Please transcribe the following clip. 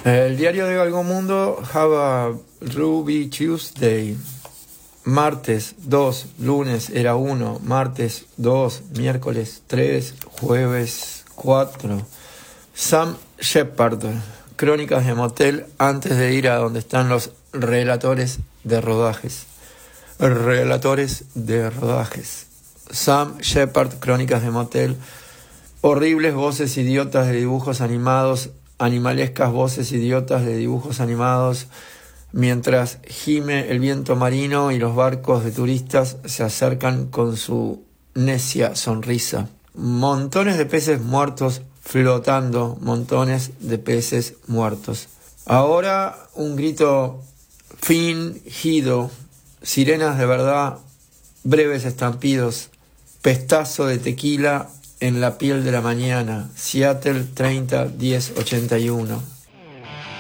El diario de Galgomundo, Have a Ruby Tuesday. Martes 2, lunes era 1, martes 2, miércoles 3, jueves 4. Sam Shepard, Crónicas de Motel antes de ir a donde están los relatores de rodajes. Relatores de rodajes. Sam Shepard, Crónicas de Motel. Horribles voces idiotas de dibujos animados, animalescas voces idiotas de dibujos animados, mientras gime el viento marino y los barcos de turistas se acercan con su necia sonrisa. Montones de peces muertos flotando, montones de peces muertos. Ahora un grito fingido, sirenas de verdad, breves estampidos, pestazo de tequila en la piel de la mañana. Seattle 30-10-81.